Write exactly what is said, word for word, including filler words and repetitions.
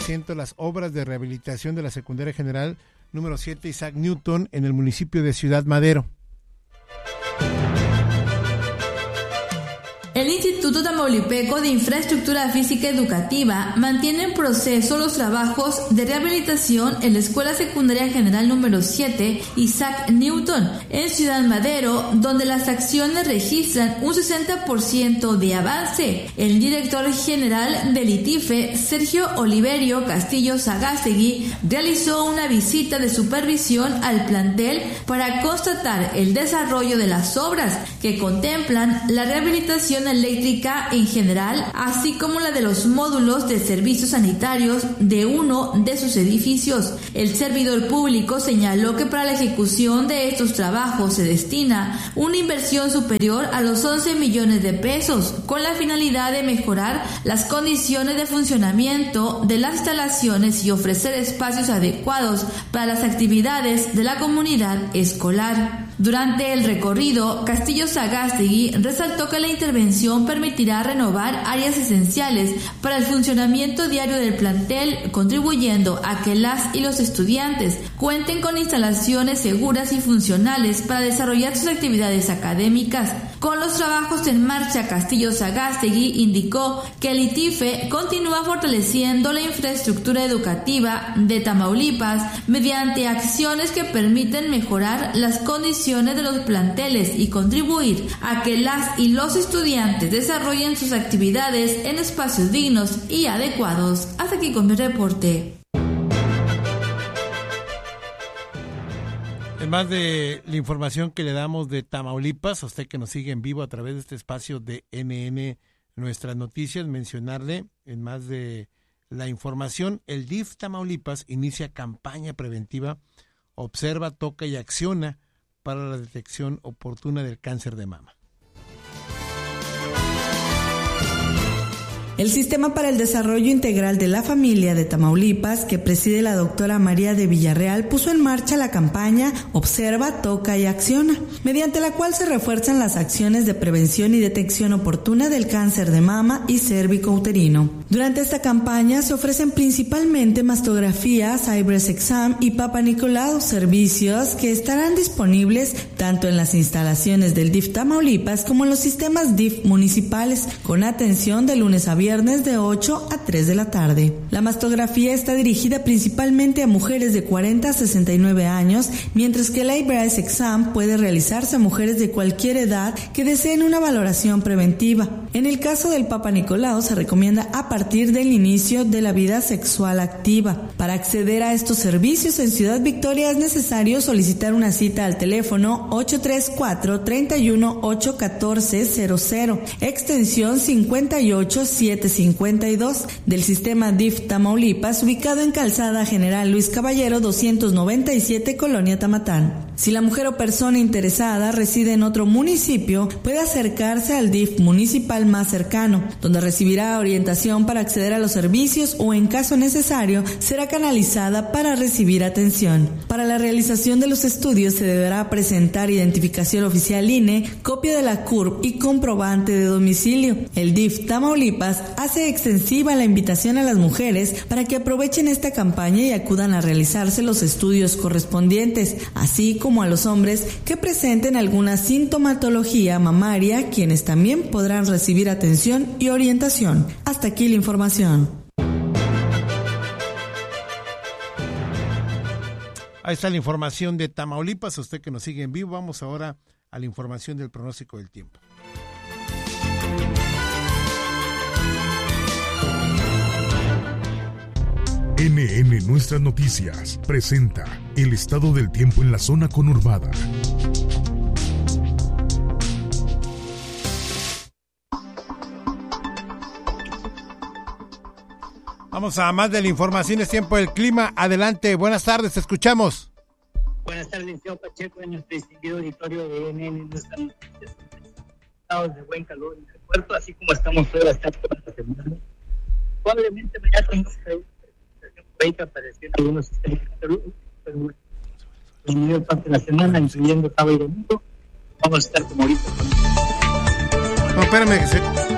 ciento las obras de rehabilitación de la Secundaria General número siete Isaac Newton en el municipio de Ciudad Madero. El Instituto Tamaulipeco de Infraestructura Física Educativa mantiene en proceso los trabajos de rehabilitación en la Escuela Secundaria General número siete Isaac Newton en Ciudad Madero, donde las acciones registran un sesenta por ciento de avance. El director general del I T I F E, Sergio Oliverio Castillo Sagástegui, realizó una visita de supervisión al plantel para constatar el desarrollo de las obras que contemplan la rehabilitación eléctrica en general, así como la de los módulos de servicios sanitarios de uno de sus edificios. El servidor público señaló que para la ejecución de estos trabajos se destina una inversión superior a los once millones de pesos, con la finalidad de mejorar las condiciones de funcionamiento de las instalaciones y ofrecer espacios adecuados para las actividades de la comunidad escolar. Durante el recorrido, Castillo Sagástegui resaltó que la intervención permitirá renovar áreas esenciales para el funcionamiento diario del plantel, contribuyendo a que las y los estudiantes cuenten con instalaciones seguras y funcionales para desarrollar sus actividades académicas. Con los trabajos en marcha, Castillo Sagástegui indicó que el I T I F E continúa fortaleciendo la infraestructura educativa de Tamaulipas mediante acciones que permiten mejorar las condiciones de los planteles y contribuir a que las y los estudiantes desarrollen sus actividades en espacios dignos y adecuados. Hasta aquí con mi reporte. Además de la información que le damos de Tamaulipas, a usted que nos sigue en vivo a través de este espacio de N N Nuestras Noticias, mencionarle en más de la información, el D I F Tamaulipas inicia campaña preventiva Observa, Toca y Acciona para la detección oportuna del cáncer de mama. El Sistema para el Desarrollo Integral de la Familia de Tamaulipas, que preside la doctora María de Villarreal, puso en marcha la campaña Observa, Toca y Acciona, mediante la cual se refuerzan las acciones de prevención y detección oportuna del cáncer de mama y cérvico-uterino. Durante esta campaña se ofrecen principalmente mastografía, Cybreast Exam y Papa Nicolau, servicios que estarán disponibles tanto en las instalaciones del D I F Tamaulipas como en los sistemas D I F municipales, con atención de lunes a viernes viernes de ocho a tres de la tarde. La mastografía está dirigida principalmente a mujeres de cuarenta a sesenta y nueve años, mientras que el Cybreast Exam puede realizarse a mujeres de cualquier edad que deseen una valoración preventiva. En el caso del Papa Nicolau se recomienda a partir del inicio de la vida sexual activa. Para acceder a estos servicios en Ciudad Victoria es necesario solicitar una cita al teléfono ocho tres cuatro, tres uno ocho, uno cuatro cero cero, extensión cincuenta y ocho siete cincuenta y dos del sistema D I F Tamaulipas, ubicado en Calzada General Luis Caballero doscientos noventa y siete, Colonia Tamatán. Si la mujer o persona interesada reside en otro municipio, puede acercarse al D I F municipal más cercano, donde recibirá orientación para acceder a los servicios o, en caso necesario, será canalizada para recibir atención. Para la realización de los estudios se deberá presentar identificación oficial I N E, copia de la C U R P y comprobante de domicilio. El D I F Tamaulipas hace extensiva la invitación a las mujeres para que aprovechen esta campaña y acudan a realizarse los estudios correspondientes, así como a los hombres que presenten alguna sintomatología mamaria, quienes también podrán recibir atención y orientación. Hasta aquí la información. Ahí está la información de Tamaulipas. A usted que nos sigue en vivo, vamos ahora a la información del pronóstico del tiempo. N N Nuestras Noticias presenta el estado del tiempo en la zona conurbada. Vamos a más de la información, es tiempo del clima. Adelante, buenas tardes, te escuchamos. Buenas tardes, señor Pacheco, en nuestro distinguido auditorio de N N Nuestras Noticias. Estados de buen calor en el puerto, así como estamos todas las tardes de la semana. Probablemente mañana tengamos que aparecer algunos sistemas meteorológicos, pero la mayor parte de la semana, incluyendo sábado y domingo, vamos a estar como ahorita. No, espérame que se...